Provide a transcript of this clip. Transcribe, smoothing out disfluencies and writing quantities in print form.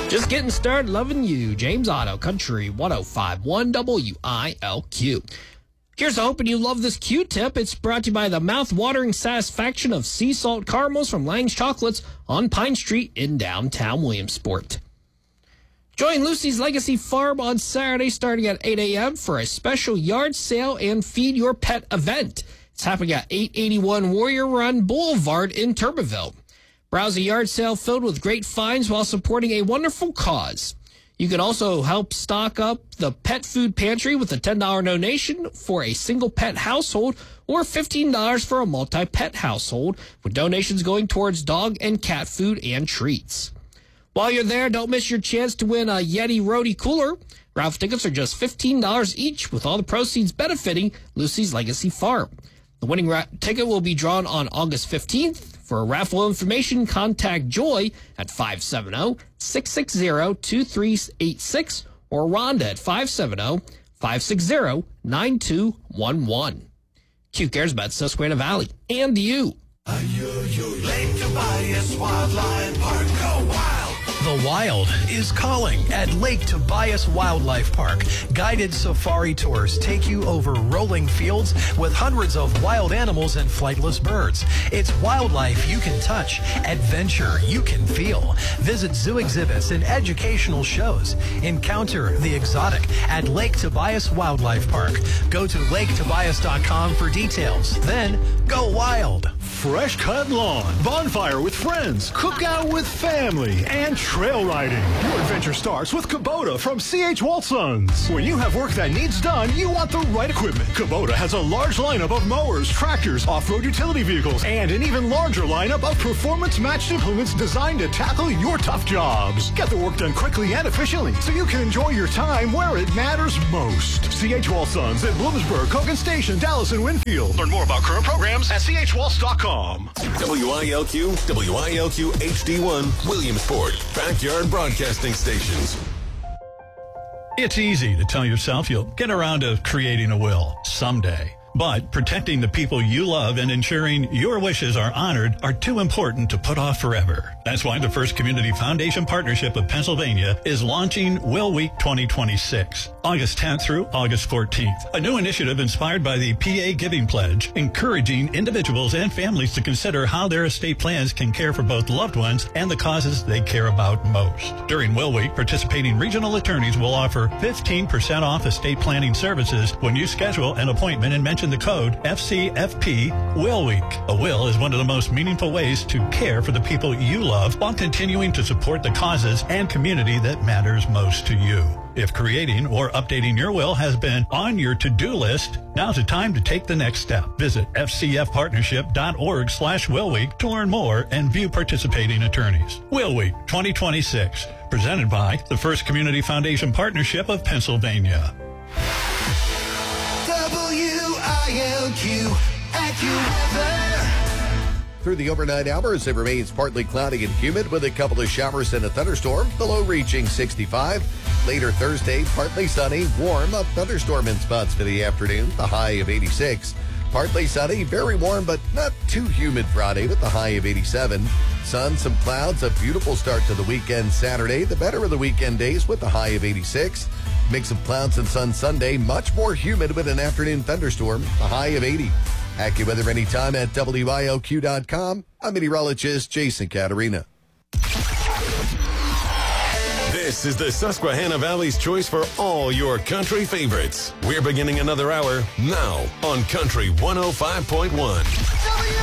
Just getting started loving you. James Otto, Country 105.1 WILQ. Here's hoping you love this Q-tip. It's brought to you by the mouth-watering satisfaction of sea salt caramels from Lang's Chocolates on Pine Street in downtown Williamsport. Join Lucy's Legacy Farm on Saturday starting at 8 a.m. for a special yard sale and feed your pet event. It's happening at 881 Warrior Run Boulevard in Turbeville. Browse a yard sale filled with great finds while supporting a wonderful cause. You can also help stock up the pet food pantry with a $10 donation for a single pet household or $15 for a multi-pet household, with donations going towards dog and cat food and treats. While you're there, don't miss your chance to win a Yeti Roadie cooler. Raffle tickets are just $15 each, with all the proceeds benefiting Lucy's Legacy Farm. The winning ticket will be drawn on August 15th. For raffle information, contact Joy at 570-660-2386 or Rhonda at 570-560-9211. Q cares about Susquehanna Valley and you. Lake Tobias Wildlife Park. Go wild! The Wild is calling at Lake Tobias Wildlife Park. Guided safari tours take you over rolling fields with hundreds of wild animals and flightless birds. It's wildlife you can touch, adventure you can feel. Visit zoo exhibits and educational shows. Encounter the exotic at Lake Tobias Wildlife Park. Go to laketobias.com for details. Then go wild. Fresh cut lawn, bonfire with friends, cookout with family, and trail riding. Your adventure starts with Kubota from C.H. Waltsons. When you have work that needs done, you want the right equipment. Kubota has a large lineup of mowers, tractors, off-road utility vehicles, and an even larger lineup of performance-matched implements designed to tackle your tough jobs. Get the work done quickly and efficiently so you can enjoy your time where it matters most. C.H. Waltsons at Bloomsburg, Cogan Station, Dallas, and Winfield. Learn more about current programs at chwaltz.com. WILQ, WILQ HD1, Williamsport, backyard broadcasting stations. It's easy to tell yourself you'll get around to creating a will someday. But protecting the people you love and ensuring your wishes are honored are too important to put off forever. That's why the First Community Foundation Partnership of Pennsylvania is launching Will Week 2026, August 10th through August 14th. A new initiative inspired by the PA Giving Pledge, encouraging individuals and families to consider how their estate plans can care for both loved ones and the causes they care about most. During Will Week, participating regional attorneys will offer 15% off estate planning services when you schedule an appointment and mention the code FCFP Will Week. A will is one of the most meaningful ways to care for the people you love while continuing to support the causes and community that matters most to you. If creating or updating your will has been on your to-do list, now's the time to take the next step. Visit fcfpartnership.org/Will Week to learn more and view participating attorneys. Will Week 2026, presented by the First Community Foundation Partnership of Pennsylvania. WILQ AccuWeather. Through the overnight hours, it remains partly cloudy and humid with a couple of showers and a thunderstorm, the low reaching 65. Later Thursday, partly sunny, warm, a thunderstorm in spots for the afternoon, the high of 86. Partly sunny, very warm, but not too humid Friday with the high of 87. Sun, some clouds, a beautiful start to the weekend Saturday, the better of the weekend days with the high of 86. Mix of clouds and sun Sunday, much more humid with an afternoon thunderstorm, a high of 80. AccuWeather anytime at WILQ.com. I'm meteorologist Jason Caterina. This is the Susquehanna Valley's choice for all your country favorites. We're beginning another hour now on Country 105.1.